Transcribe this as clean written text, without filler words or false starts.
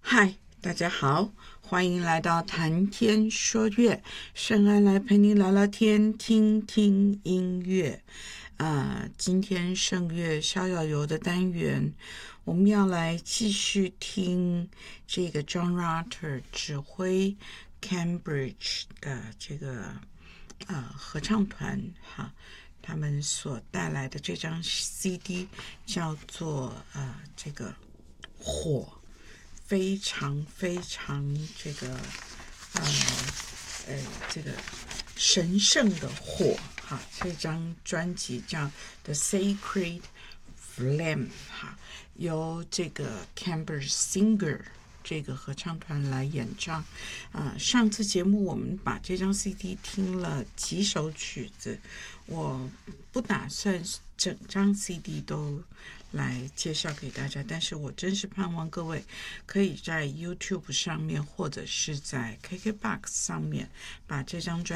嗨，大家好，欢迎来到谈天说乐，圣安来陪你聊聊天，听听音乐。今天圣乐逍遥游的单元，我们要来继续听这个 John Rutter 指挥 Cambridge 的这个合唱团他们所带来的这张 CD 叫做这个火。非常非常这个神圣的火这张专辑叫 The Sacred Flame 由这个 Cambridge Singer 这个合唱团来演唱。上次节目我们把这张 CD 听了几首曲子，我不打算整张 CD 都来介绍给大家，但是我真是盼望各位可以在 YouTube 上面或者是在 KKBOX 上面把这张专